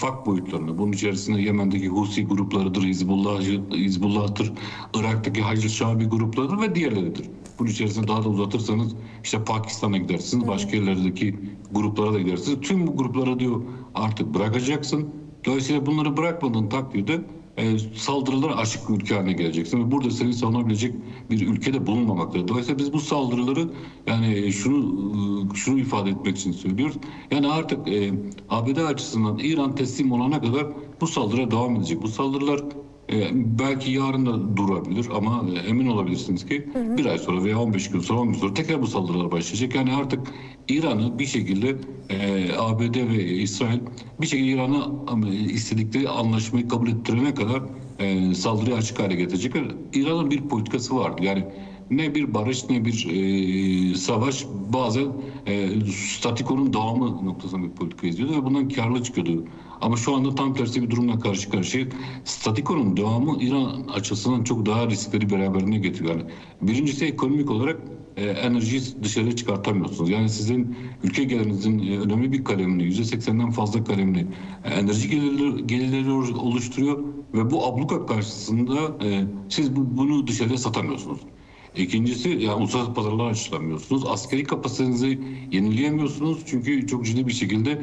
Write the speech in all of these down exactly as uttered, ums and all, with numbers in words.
ittifak boyutlarını, bunun içerisinde Yemen'deki Husi gruplarıdır, Hizbullah, Hizbullah'tır, Irak'taki Haçlı Şabi gruplarıdır ve diğerleridir. Bunun içerisinde daha da uzatırsanız işte Pakistan'a gidersiniz, başka yerlerdeki gruplara da gidersiniz. Tüm bu gruplara diyor artık bırakacaksın. Dolayısıyla bunları bırakmadığın takdirde e, saldırılara açık bir ülke haline geleceksin ve burada seni savunabilecek bir ülkede bulunmamaktadır. Dolayısıyla biz bu saldırıları yani şunu şunu ifade etmek için söylüyoruz. Yani artık e, A B D açısından İran teslim olana kadar bu saldırıya devam edecek. Bu saldırılar e, belki yarın da durabilir ama e, emin olabilirsiniz ki hı hı. bir ay sonra veya on beş gün sonra on gün sonra tekrar bu saldırılar başlayacak. Yani artık İran'ı bir şekilde e, A B D ve İsrail bir şekilde İran'ı istedikleri anlaşmayı kabul ettirene kadar e, saldırıya açık hale getirecek. İran'ın bir politikası vardı. Yani ne bir barış ne bir e, savaş, bazen e, statikonun devamı noktasında bir politika izliyordu ve bundan karlı çıkıyordu. Ama şu anda tam tersi bir durumla karşı karşıya. Statikonun devamı İran açısından çok daha riskleri beraberine getiriyor. Yani birincisi ekonomik olarak e, enerjiyi dışarı çıkartamıyorsunuz. Yani sizin ülke gelirinizin e, önemli bir kalemini, yüzde seksenden fazla kalemini e, enerji gelirleri, gelirleri oluşturuyor ve bu abluka karşısında e, siz bu, bunu dışarıya satamıyorsunuz. İkincisi, yani uluslararası pazarlara açılamıyorsunuz. Askeri kapasitenizi yenileyemiyorsunuz. Çünkü çok ciddi bir şekilde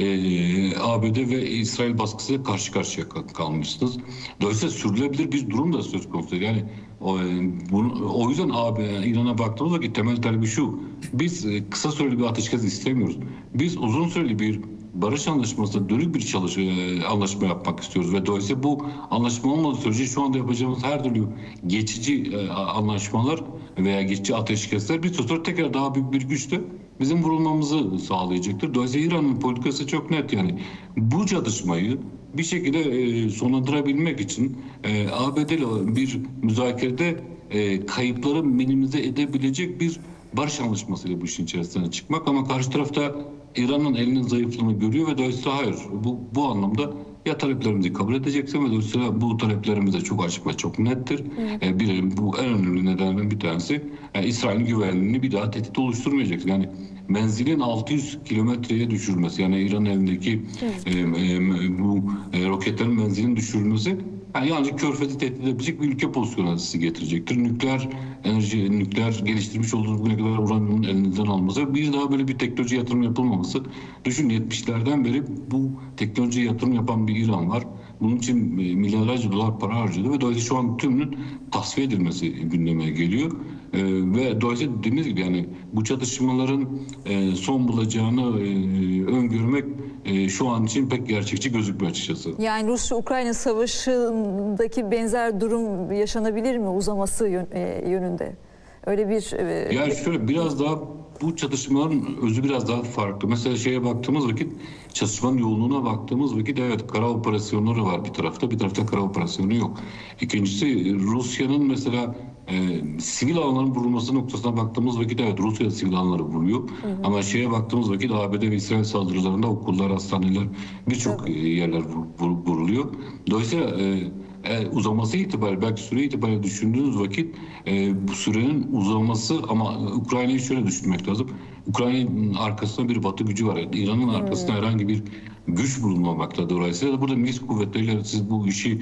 e, A B D ve İsrail baskısıyla karşı karşıya kalmışsınız. Dolayısıyla sürdürülebilir bir durum da söz konusu. Yani o, bunu, o yüzden A B D, İran'a baktığımız vakit temel talebi şu. Biz e, kısa süreli bir ateşkes istemiyoruz. Biz uzun süreli bir barış anlaşmasına dönük bir çalış e, anlaşma yapmak istiyoruz ve dolayısıyla bu anlaşma olmadığı sürece şu anda yapacağımız her türlü geçici e, anlaşmalar veya geçici ateşkesler bir süre sonra tekrar daha büyük bir güçle bizim vurulmamızı sağlayacaktır. Dolayısıyla İran'ın politikası çok net, yani bu çatışmayı bir şekilde e, sonlandırabilmek için e, A B D ile bir müzakerede e, kayıpları minimize edebilecek bir barış anlaşmasıyla bu işin içerisinden çıkmak, ama karşı tarafta İran'ın elinin zayıflığını görüyor ve dolayısıyla hayır, bu, bu anlamda ya taleplerimizi kabul edeceksin ve dolayısıyla bu taleplerimiz de çok açık ve çok nettir. E, bir, bu en önemli nedenlerden bir tanesi e, İsrail'in güvenliğini bir daha tehdit oluşturmayacaksın. Yani menzilin altı yüz kilometreye düşürülmesi, yani İran'ın elindeki e, e, bu e, roketlerin menzilinin düşürülmesi yani yalnızca Körfez'i tehdit edebilecek bir ülke pozisyonu sizi getirecektir. Nükleer enerji, nükleer geliştirmiş olduğunuz bugüne kadar uranyumun elinizden alması, bir daha böyle bir teknoloji yatırım yapılmaması. Düşün, yetmişlerden beri bu teknolojiye yatırım yapan bir İran var. Bunun için milyarlarca dolar para harcadı ve dolayısıyla şu an tümünün tasfiye edilmesi gündeme geliyor. Ee, ve dolayısıyla dediğimiz gibi yani bu çatışmaların e, son bulacağını e, öngörmek e, şu an için pek gerçekçi gözükmüyor açıkçası. Yani Rusya-Ukrayna savaşındaki benzer durum yaşanabilir mi uzaması yön, e, yönünde? Öyle bir... E, yani şöyle biraz daha bu çatışmaların özü biraz daha farklı. Mesela şeye baktığımız vakit, çatışmanın yoğunluğuna baktığımız vakit evet kara operasyonları var bir tarafta, bir tarafta kara operasyonu yok. İkincisi Rusya'nın mesela e, sivil alanların vurulması noktasına baktığımız vakit evet Rusya sivil alanları vuruyor. Hı hı. Ama şeye baktığımız vakit A B D ve İsrail saldırılarında okullar, hastaneler, birçok yerler vur, vur, vuruluyor. Dolayısıyla e, E, uzaması itibariyle, belki süre itibariyle düşündüğünüz vakit e, bu sürenin uzaması, ama Ukrayna'yı şöyle düşünmek lazım. Ukrayna'nın arkasında bir Batı gücü var. İran'ın arkasında hmm. herhangi bir güç bulunmamakta. Dolayısıyla burada mis kuvvetleriyle siz bu işi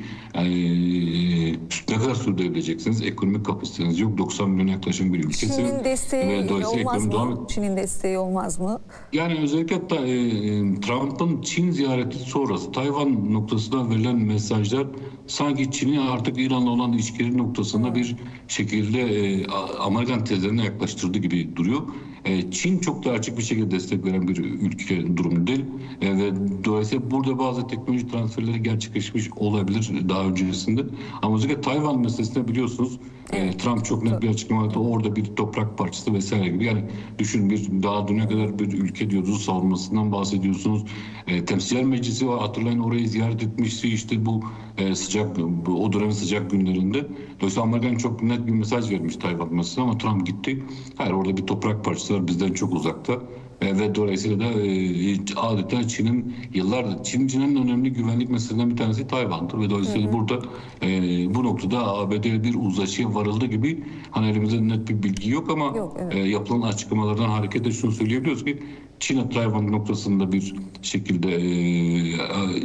yani, ne kadar sürdürebileceksiniz? Ekonomik kapasiteniz yok. doksan milyona yaklaşan bir ülkesiniz. Çin'in desteği olmaz mı? Devam... Çin'in desteği olmaz mı? Yani özellikle hatta e, Trump'ın Çin ziyareti sonrası Tayvan noktasına verilen mesajlar sanki Çin'i artık İran'la olan ilişkileri noktasında hmm. bir şekilde e, Amerikan tezlerine yaklaştırdı gibi duruyor. E, Çin çok da açık bir şekilde destek veren bir ülke durumu değil. E, ve dolayısıyla burada bazı teknoloji transferleri gerçekleşmiş olabilir daha öncesinde. Ama özellikle Tayvan meselesinde biliyorsunuz e, Trump çok net bir açıklama yaptı. Orada bir toprak parçası vesaire gibi. Yani düşün, bir daha düne kadar bir ülke diyorsunuz, savunmasından bahsediyorsunuz. E, Temsilciler Meclisi var, hatırlayın, orayı ziyaret etmişti işte bu e, sıcak, bu, o dönemin sıcak günlerinde. Dolayısıyla Amerikan çok net bir mesaj vermiş Tayvan meselesine, ama Trump gitti. Hayır, orada bir toprak parçası var, bizden çok uzakta. E, ve dolayısıyla da e, adeta Çin'in yıllardır, Çin'in en önemli güvenlik meselelerinden bir tanesi Tayvan'dır ve dolayısıyla hı hı. burada e, bu noktada A B D bir uzlaşıya varıldı gibi, hani elimizde net bir bilgi yok ama yok, evet. e, yapılan açıklamalardan hareketle şunu söyleyebiliyoruz ki Çin'e Tayvan noktasında bir şekilde e,